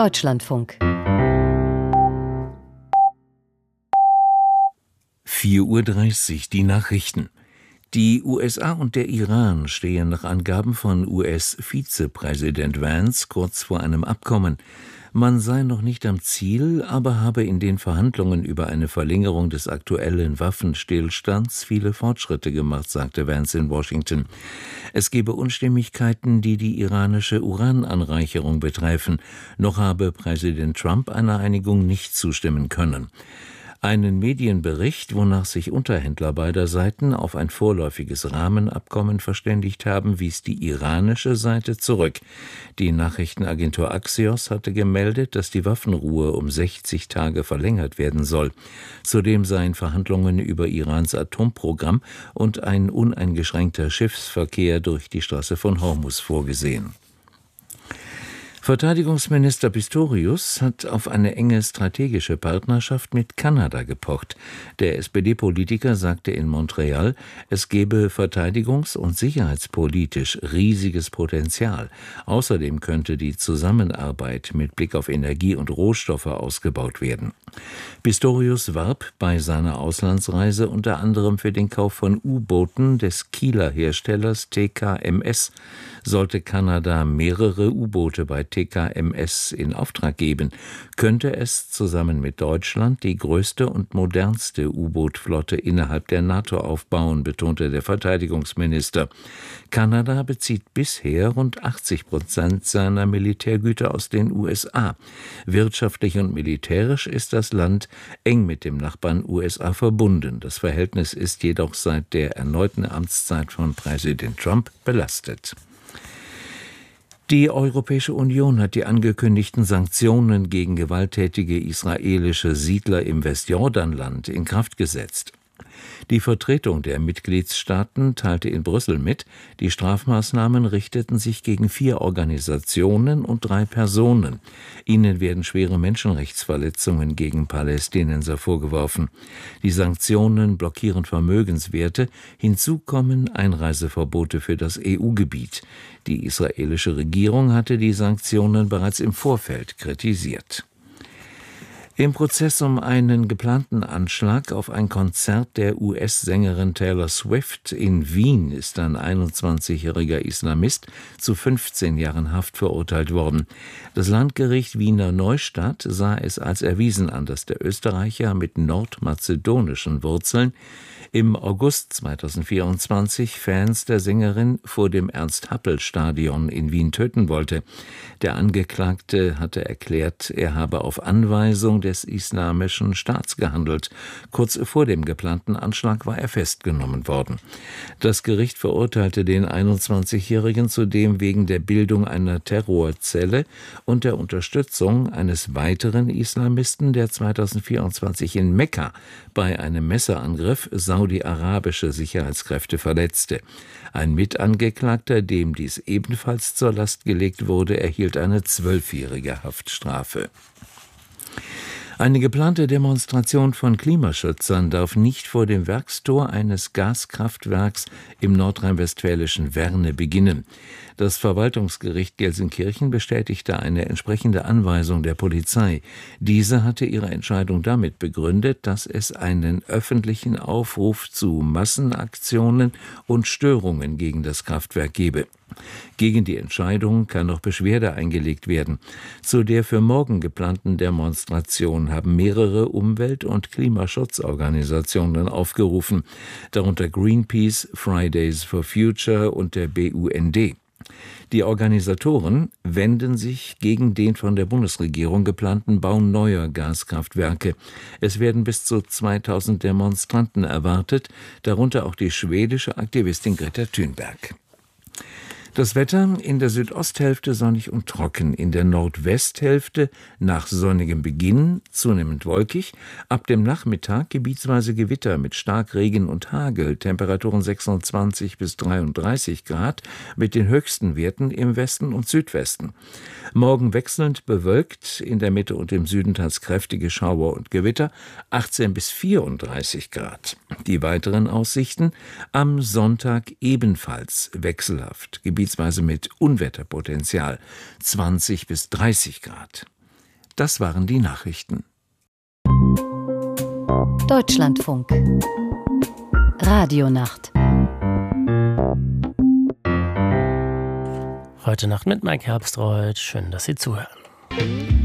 Deutschlandfunk. 4:30 Uhr, die Nachrichten. Die USA und der Iran stehen nach Angaben von US-Vizepräsident Vance kurz vor einem Abkommen. Man sei noch nicht am Ziel, aber habe in den Verhandlungen über eine Verlängerung des aktuellen Waffenstillstands viele Fortschritte gemacht, sagte Vance in Washington. Es gebe Unstimmigkeiten, die die iranische Urananreicherung betreffen. Noch habe Präsident Trump einer Einigung nicht zustimmen können. Einen Medienbericht, wonach sich Unterhändler beider Seiten auf ein vorläufiges Rahmenabkommen verständigt haben, wies die iranische Seite zurück. Die Nachrichtenagentur Axios hatte gemeldet, dass die Waffenruhe um 60 Tage verlängert werden soll. Zudem seien Verhandlungen über Irans Atomprogramm und ein uneingeschränkter Schiffsverkehr durch die Straße von Hormuz vorgesehen. Verteidigungsminister Pistorius hat auf eine enge strategische Partnerschaft mit Kanada gepocht. Der SPD-Politiker sagte in Montreal, es gebe verteidigungs- und sicherheitspolitisch riesiges Potenzial. Außerdem könnte die Zusammenarbeit mit Blick auf Energie und Rohstoffe ausgebaut werden. Pistorius warb bei seiner Auslandsreise unter anderem für den Kauf von U-Booten des Kieler Herstellers TKMS. Sollte Kanada mehrere U-Boote bei TKMS in Auftrag geben, könnte es zusammen mit Deutschland die größte und modernste U-Boot-Flotte innerhalb der NATO aufbauen, betonte der Verteidigungsminister. Kanada bezieht bisher rund 80% seiner Militärgüter aus den USA. Wirtschaftlich und militärisch ist das Land eng mit dem Nachbarn USA verbunden. Das Verhältnis ist jedoch seit der erneuten Amtszeit von Präsident Trump belastet. Die Europäische Union hat die angekündigten Sanktionen gegen gewalttätige israelische Siedler im Westjordanland in Kraft gesetzt. Die Vertretung der Mitgliedstaaten teilte in Brüssel mit, die Strafmaßnahmen richteten sich gegen 4 Organisationen und 3 Personen. Ihnen werden schwere Menschenrechtsverletzungen gegen Palästinenser vorgeworfen. Die Sanktionen blockieren Vermögenswerte, hinzu kommen Einreiseverbote für das EU-Gebiet. Die israelische Regierung hatte die Sanktionen bereits im Vorfeld kritisiert. Im Prozess um einen geplanten Anschlag auf ein Konzert der US-Sängerin Taylor Swift in Wien ist ein 21-jähriger Islamist zu 15 Jahren Haft verurteilt worden. Das Landgericht Wiener Neustadt sah es als erwiesen an, dass der Österreicher mit nordmazedonischen Wurzeln im August 2024 Fans der Sängerin vor dem Ernst-Happel-Stadion in Wien töten wollte. Der Angeklagte hatte erklärt, er habe auf Anweisung des Islamischen Staats gehandelt. Kurz vor dem geplanten Anschlag war er festgenommen worden. Das Gericht verurteilte den 21-Jährigen zudem wegen der Bildung einer Terrorzelle und der Unterstützung eines weiteren Islamisten, der 2024 in Mekka bei einem Messerangriff saudi-arabische Sicherheitskräfte verletzte. Ein Mitangeklagter, dem dies ebenfalls zur Last gelegt wurde, erhielt eine 12-jährige Haftstrafe. Eine geplante Demonstration von Klimaschützern darf nicht vor dem Werkstor eines Gaskraftwerks im nordrhein-westfälischen Werne beginnen. Das Verwaltungsgericht Gelsenkirchen bestätigte eine entsprechende Anweisung der Polizei. Diese hatte ihre Entscheidung damit begründet, dass es einen öffentlichen Aufruf zu Massenaktionen und Störungen gegen das Kraftwerk gebe. Gegen die Entscheidung kann noch Beschwerde eingelegt werden. Zu der für morgen geplanten Demonstration haben mehrere Umwelt- und Klimaschutzorganisationen aufgerufen, darunter Greenpeace, Fridays for Future und der BUND. Die Organisatoren wenden sich gegen den von der Bundesregierung geplanten Bau neuer Gaskraftwerke. Es werden bis zu 2000 Demonstranten erwartet, darunter auch die schwedische Aktivistin Greta Thunberg. Das Wetter: in der Südosthälfte sonnig und trocken, in der Nordwesthälfte nach sonnigem Beginn zunehmend wolkig, ab dem Nachmittag gebietsweise Gewitter mit Starkregen und Hagel, Temperaturen 26 bis 33 Grad, mit den höchsten Werten im Westen und Südwesten. Morgen wechselnd bewölkt, in der Mitte und im Süden teils kräftige Schauer und Gewitter, 18 bis 34 Grad. Die weiteren Aussichten: am Sonntag ebenfalls wechselhaft, gebietsweise mit Unwetterpotenzial, 20 bis 30 Grad. Das waren die Nachrichten. Deutschlandfunk Radionacht. Heute Nacht mit Mike Herbstreuth. Schön, dass Sie zuhören.